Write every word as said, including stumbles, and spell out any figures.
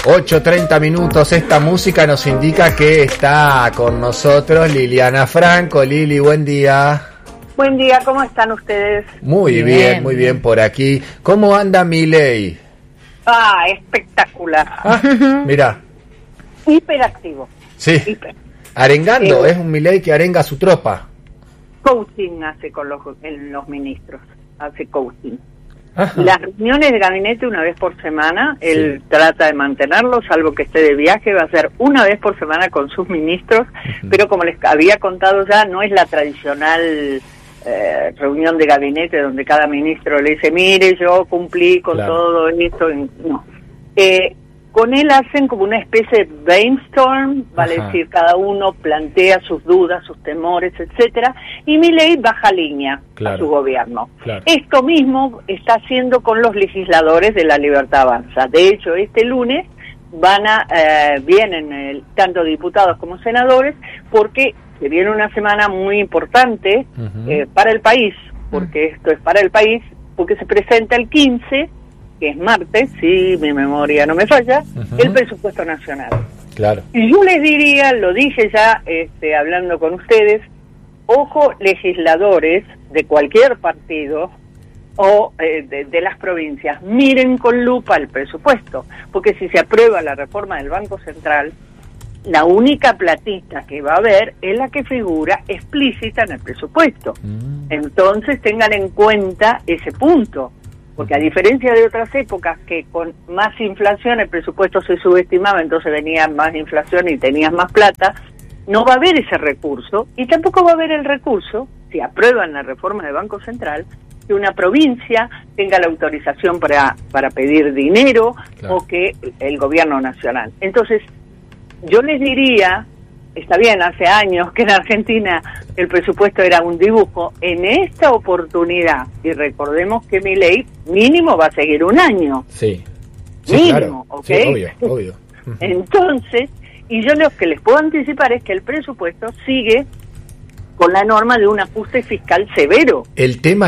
ocho treinta minutos. Esta música nos indica que está con nosotros Liliana Franco. Lili, buen día. Buen día, ¿cómo están ustedes? Muy bien, bien muy bien por aquí. ¿Cómo anda Milei? Ah, espectacular. Ah, mira. Hiperactivo. Sí. Hiper. Arengando, Eh, es un Milei que arenga a su tropa. Coaching hace con los, en los ministros, hace coaching. Ajá. Las reuniones de gabinete una vez por semana, Sí. él trata de mantenerlo, salvo que esté de viaje, va a ser una vez por semana con sus ministros, uh-huh. Pero como les había contado ya, no es la tradicional eh, reunión de gabinete donde cada ministro le dice, mire, yo cumplí con claro. todo esto, no. Eh, con él hacen como una especie de brainstorm, vale Ajá. decir, cada uno plantea sus dudas, sus temores, etcétera, y Milei baja línea claro. a su gobierno. Claro. Esto mismo está haciendo con los legisladores de La Libertad Avanza. De hecho, este lunes van a eh, vienen eh, tanto diputados como senadores, porque se viene una semana muy importante uh-huh. eh, para el país, porque uh-huh. esto es para el país, porque se presenta el quince, que es martes, si mi memoria no me falla, uh-huh. el presupuesto nacional. Claro. Y yo les diría, lo dije ya este, hablando con ustedes, ojo legisladores de cualquier partido o eh, de, de las provincias, miren con lupa el presupuesto, porque si se aprueba la reforma del Banco Central, la única platita que va a haber es la que figura explícita en el presupuesto. Uh-huh. Entonces tengan en cuenta ese punto. Porque a diferencia de otras épocas que con más inflación el presupuesto se subestimaba, entonces venía más inflación y tenías más plata, no va a haber ese recurso, y tampoco va a haber el recurso, si aprueban la reforma del Banco Central, que una provincia tenga la autorización para, para pedir dinero, claro. o que el gobierno nacional. Entonces, yo les diría, está bien, hace años que en Argentina el presupuesto era un dibujo, en esta oportunidad, y recordemos que Milei mínimo va a seguir un año. Sí, sí mínimo, claro. ¿ok? Sí, obvio, obvio. Entonces, y yo lo que les puedo anticipar es que el presupuesto sigue con la norma de un ajuste fiscal severo. El tema